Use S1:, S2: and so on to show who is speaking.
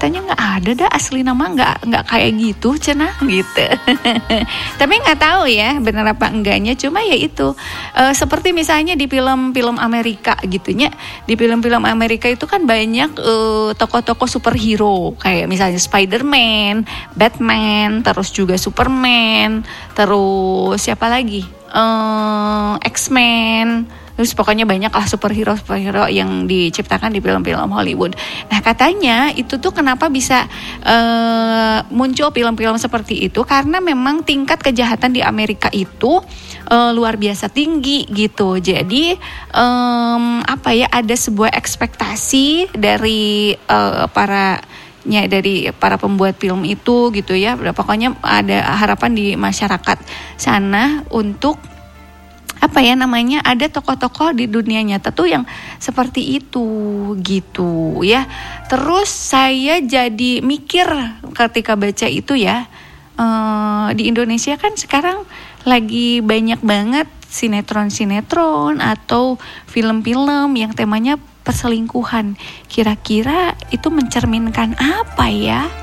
S1: katanya nggak ada dah asli nama nggak kayak gitu cenah gitu. Tapi nggak tahu ya benar apa enggaknya, cuma ya itu seperti misalnya di film-film Amerika gitunya, di film-film Amerika itu kan banyak tokoh-tokoh superhero kayak misalnya Spider-Man, Batman, terus juga Superman, terus siapa lagi, X-Men. Terus pokoknya banyak lah superhero yang diciptakan di film-film Hollywood. Nah katanya itu tuh kenapa bisa muncul film-film seperti itu, karena memang tingkat kejahatan di Amerika itu luar biasa tinggi gitu. Jadi ada sebuah ekspektasi dari para pembuat film itu gitu ya. Pokoknya ada harapan di masyarakat sana untuk ada tokoh-tokoh di dunia nyata tuh yang seperti itu gitu ya. Terus saya jadi mikir ketika baca itu ya, di Indonesia kan sekarang lagi banyak banget sinetron-sinetron atau film-film yang temanya perselingkuhan. Kira-kira itu mencerminkan apa ya?